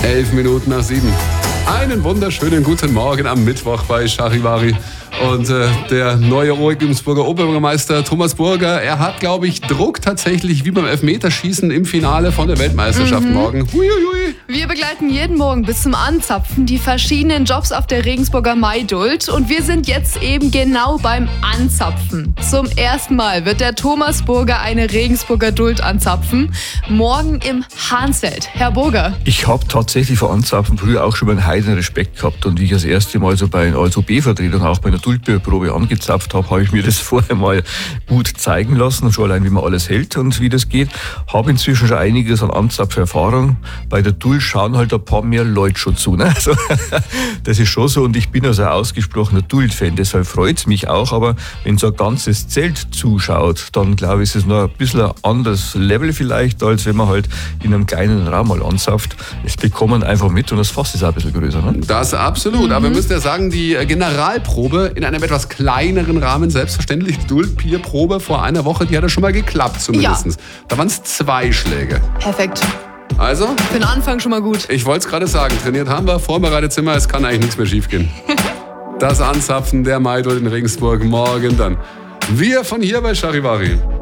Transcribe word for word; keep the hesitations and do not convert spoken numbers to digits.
Elf Minuten nach sieben. Einen wunderschönen guten Morgen am Mittwoch bei Charivari. Und äh, der neue Regensburger Oberbürgermeister Thomas Burger, er hat, glaube ich, Druck tatsächlich wie beim Elfmeterschießen im Finale von der Weltmeisterschaft Mhm. morgen. Huiuiui. Wir begleiten jeden Morgen bis zum Anzapfen die verschiedenen Jobs auf der Regensburger Maidult. Und wir sind jetzt eben genau beim Anzapfen. Zum ersten Mal wird der Thomas Burger eine Regensburger Duld anzapfen. Morgen im Hahnzelt. Herr Burger. Ich habe tatsächlich vor Anzapfen früher auch schon mal einen heiden Respekt gehabt. Und wie ich das erste Mal so bei als O B-Vertretung auch bei einer Duldprobe angezapft habe, habe ich mir das vorher mal gut zeigen lassen. Schon allein, wie man alles hält und wie das geht. Habe inzwischen schon einiges an Anzapferfahrung. Bei der Duld schauen halt ein paar mehr Leute schon zu. Ne? Also, das ist schon so. Und ich bin also ein ausgesprochener Duld-Fan. Deshalb freut es mich auch. Aber wenn so ein ganzes Zelt zuschaut, dann glaube ich, ist es noch ein bisschen ein anderes Level vielleicht, als wenn man halt in einem kleinen Raum mal anzapft. Es bekommen einfach mit und das Fass ist auch ein bisschen größer. Ne? Das absolut. Mhm. Aber wir müssen ja sagen, die Generalprobe in einem etwas kleineren Rahmen, selbstverständlich die Duld-Bier-Probe vor einer Woche, die hat ja schon mal geklappt zumindest. Ja. Da waren es zwei Schläge. Perfekt. Also, Für den Anfang schon mal gut. ich wollte es gerade sagen, trainiert haben wir, vorbereitet sind wir, es kann eigentlich nichts mehr schief gehen. Das Anzapfen der Maidult in Regensburg morgen dann. Wir von hier bei Charivari.